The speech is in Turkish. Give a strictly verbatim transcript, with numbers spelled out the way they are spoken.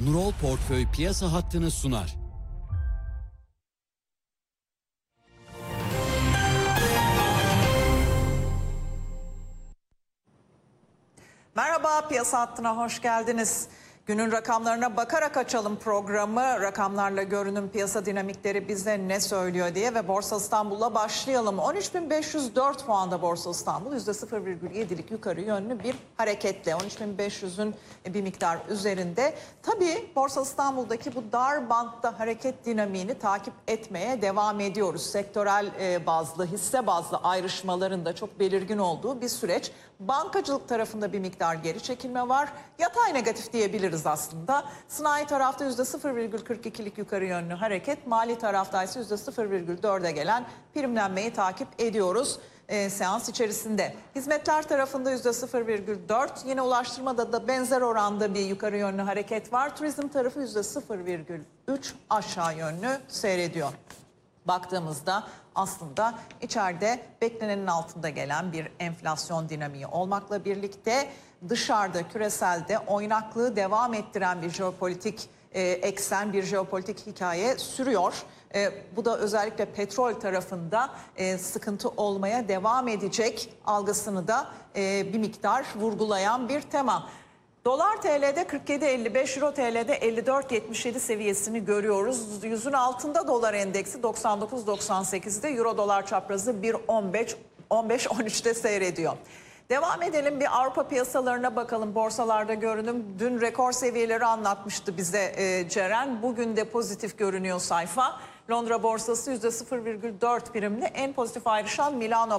Nurol Portföy piyasa hattını sunar. Merhaba, piyasa hattına hoş geldiniz. Günün rakamlarına bakarak açalım programı. Rakamlarla görünüm, piyasa dinamikleri bize ne söylüyor diye ve Borsa İstanbul'la başlayalım. on üç bin beş yüz dört puanda Borsa İstanbul, yüzde sıfır virgül yedilik yukarı yönlü bir hareketle. on üç bin beş yüzün bir miktar üzerinde. Tabii Borsa İstanbul'daki bu dar bantta hareket dinamiğini takip etmeye devam ediyoruz. Sektörel bazlı, hisse bazlı ayrışmaların da çok belirgin olduğu bir süreç. Bankacılık tarafında bir miktar geri çekilme var. Yatay negatif diyebiliriz aslında. Sanayi tarafta yüzde sıfır virgül kırk ikilik yukarı yönlü hareket. Mali tarafta ise yüzde sıfır virgül dörde gelen primlenmeyi takip ediyoruz e, seans içerisinde. Hizmetler tarafında yüzde sıfır virgül dört. Yine ulaştırmada da benzer oranda bir yukarı yönlü hareket var. Turizm tarafı yüzde sıfır virgül üç aşağı yönlü seyrediyor. Baktığımızda aslında içeride beklenenin altında gelen bir enflasyon dinamiği olmakla birlikte dışarıda küreselde oynaklığı devam ettiren bir jeopolitik e, eksen, bir jeopolitik hikaye sürüyor. E, bu da özellikle petrol tarafında e, sıkıntı olmaya devam edecek algısını da e, bir miktar vurgulayan bir tema. Dolar T L'de kırk yedi elli beş, Euro T L'de elli dört yetmiş yedi seviyesini görüyoruz. Yüzün altında dolar endeksi doksan dokuz doksan sekizde, Euro dolar çaprazı bir on beş on üçte seyrediyor. Devam edelim, bir Avrupa piyasalarına bakalım. Borsalarda görünüm dün rekor seviyeleri anlatmıştı bize e, Ceren. Bugün de pozitif görünüyor sayfa. Londra borsası yüzde sıfır virgül dört primli, en pozitif ayrışan Milano